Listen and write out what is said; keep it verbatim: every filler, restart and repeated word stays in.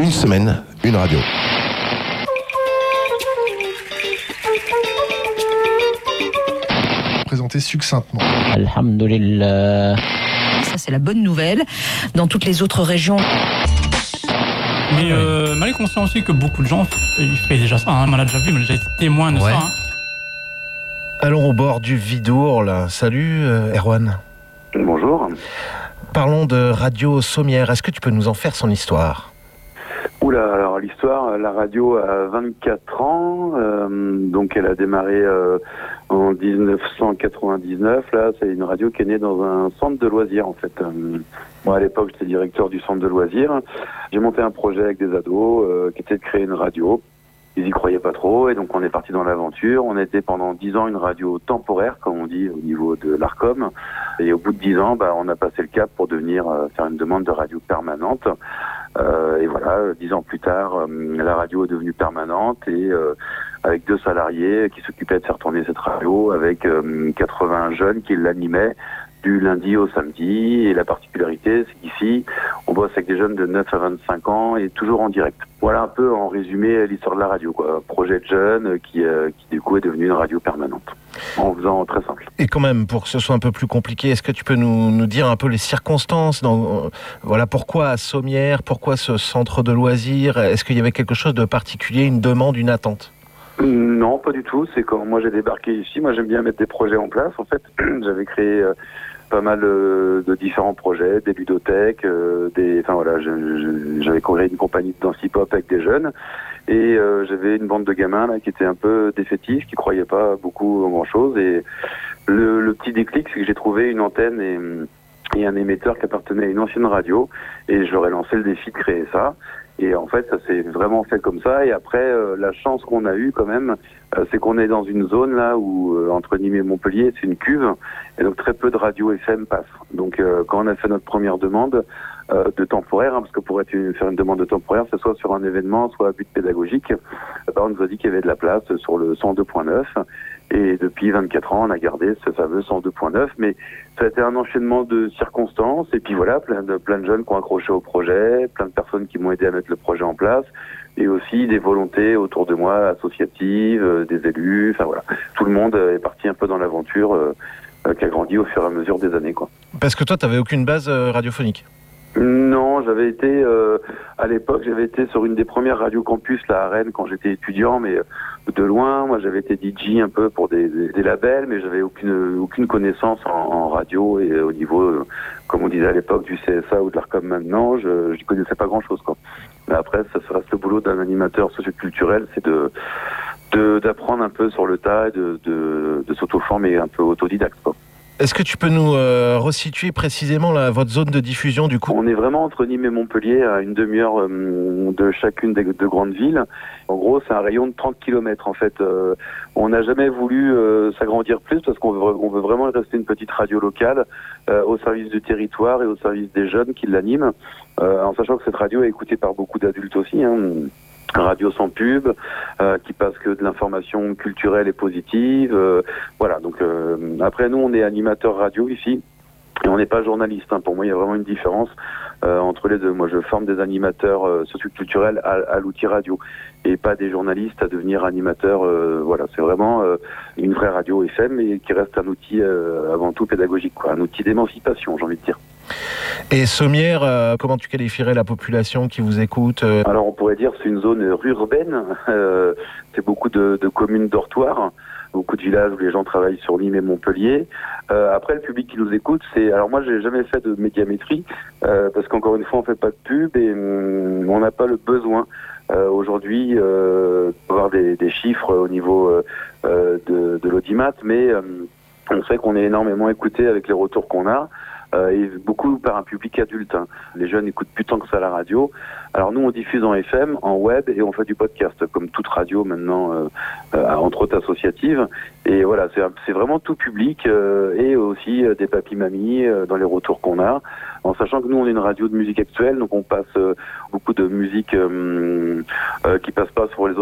Une semaine, une radio. Présenté succinctement. Alhamdulillah. Ça, c'est la bonne nouvelle. Dans toutes les autres régions. Mais euh, mal est conscient aussi que beaucoup de gens ils font déjà ça. Hein. On l'a déjà vu, on a déjà été témoin de ouais. ça. Hein. Allons au bord du Vidourle. Salut euh, Erwan. Bonjour. Parlons de Radio Sommière. Est-ce que tu peux nous en faire son histoire ? Oula, alors l'histoire, la radio a vingt-quatre ans, euh, donc elle a démarré euh, en dix-neuf cent quatre-vingt-dix-neuf. Là, c'est une radio qui est née dans un centre de loisirs en fait. Euh, moi à l'époque, j'étais directeur du centre de loisirs. J'ai monté un projet avec des ados euh, qui était de créer une radio. Ils y croyaient pas trop et donc on est parti dans l'aventure. On était pendant dix ans une radio temporaire, comme on dit au niveau de l'Arcom. Et au bout de dix ans, bah, on a passé le cap pour devenir euh, faire une demande de radio permanente. Euh, et voilà, dix ans plus tard, euh, la radio est devenue permanente et euh, avec deux salariés qui s'occupaient de faire tourner cette radio, avec euh, quatre-vingts jeunes qui l'animaient du lundi au samedi. Et la particularité, c'est qu'ici, on bosse avec des jeunes de neuf à vingt-cinq ans et toujours en direct. Voilà un peu en résumé l'histoire de la radio, quoi. Projet de jeunes qui, euh, qui du coup est devenu une radio permanente. En faisant très simple. Et quand même, pour que ce soit un peu plus compliqué, est-ce que tu peux nous, nous dire un peu les circonstances dans, euh, voilà, pourquoi à Sommière, pourquoi ce centre de loisirs ? Est-ce qu'il y avait quelque chose de particulier, une demande, une attente ? Non, pas du tout. C'est quand moi j'ai débarqué ici, moi j'aime bien mettre des projets en place. En fait, j'avais créé euh, pas mal euh, de différents projets, des ludothèques, euh, des, enfin voilà, je, je, j'avais créé une compagnie de danse hip-hop avec des jeunes. Et euh, j'avais une bande de gamins là qui étaient un peu défaitifs, qui croyaient pas beaucoup en grand chose. Et le, le petit déclic, c'est que j'ai trouvé une antenne et, et un émetteur qui appartenait à une ancienne radio, et je leur ai lancé le défi de créer ça. Et en fait, ça s'est vraiment fait comme ça. Et après, euh, la chance qu'on a eue quand même, euh, c'est qu'on est dans une zone là où euh, entre Nîmes et Montpellier, c'est une cuve, et donc très peu de radios F M passent. Donc euh, quand on a fait notre première demande euh, de temporaire, hein, parce que pour être une, faire une demande de temporaire, c'est soit sur un événement, soit à but pédagogique, euh, bah, on nous a dit qu'il y avait de la place sur le cent deux point neuf. Et depuis vingt-quatre ans, on a gardé ce fameux cent deux point neuf. Mais ça a été un enchaînement de circonstances. Et puis voilà, plein de, plein de jeunes qui ont accroché au projet, plein de personnes qui m'ont aidé à mettre le projet en place. Et aussi des volontés autour de moi, associatives, euh, des élus. Enfin voilà, tout le monde est parti un peu dans l'aventure euh, euh, qui a grandi au fur et à mesure des années, quoi. Parce que toi, tu n'avais aucune base euh, radiophonique ? Non, j'avais été, euh, à l'époque, j'avais été sur une des premières radios campus, là, à Rennes, quand j'étais étudiant, mais de loin. Moi, j'avais été D J un peu pour des, des, des labels, mais j'avais aucune, aucune connaissance en, en radio et au niveau, euh, comme on disait à l'époque, du C S A ou de l'Arcom maintenant, je n'y connaissais pas grand-chose, quoi. Mais après, ça reste le boulot d'un animateur socioculturel, c'est de, de, d'apprendre un peu sur le tas, et de, de, de s'auto-former un peu autodidacte, quoi. Est-ce que tu peux nous euh, resituer précisément la, votre zone de diffusion du coup ? On est vraiment entre Nîmes et Montpellier, à une demi-heure euh, de chacune des deux grandes villes. En gros, c'est un rayon de trente kilomètres en fait. Euh, on n'a jamais voulu euh, s'agrandir plus parce qu'on veut, on veut vraiment rester une petite radio locale euh, au service du territoire et au service des jeunes qui l'animent. Euh, en sachant que cette radio est écoutée par beaucoup d'adultes aussi, hein. Radio sans pub, euh, qui passe que de l'information culturelle et positive. Euh, voilà, donc euh, après nous, on est animateur radio ici, et on n'est pas journaliste. Hein. Pour moi, il y a vraiment une différence euh, entre les deux. Moi, je forme des animateurs euh, socioculturels à, à l'outil radio, et pas des journalistes à devenir animateurs. Euh, voilà, c'est vraiment euh, une vraie radio F M, et qui reste un outil euh, avant tout pédagogique, quoi, un outil d'émancipation, j'ai envie de dire. Et Sommière, euh, comment tu qualifierais la population qui vous écoute ? euh... Alors on pourrait dire que c'est une zone urbaine, euh, c'est beaucoup de, de communes dortoirs, beaucoup de villages où les gens travaillent sur Nîmes et Montpellier. Euh, après le public qui nous écoute, c'est... Alors moi j'ai jamais fait de médiamétrie, euh, parce qu'encore une fois on fait pas de pub et hum, on n'a pas le besoin. Euh, aujourd'hui, euh, avoir des, des chiffres au niveau euh, de, de l'audimat, mais euh, on sait qu'on est énormément écouté avec les retours qu'on a. Euh, et beaucoup par un public adulte. Hein. Les jeunes écoutent plus tant que ça la radio. Alors nous, on diffuse en F M, en web, et on fait du podcast, comme toute radio maintenant, euh, euh, entre autres associative. Et voilà, c'est, c'est vraiment tout public, euh, et aussi euh, des papis-mamies euh, dans les retours qu'on a. En sachant que nous, on est une radio de musique actuelle, donc on passe euh, beaucoup de musique euh, euh, qui passe pas sur les autres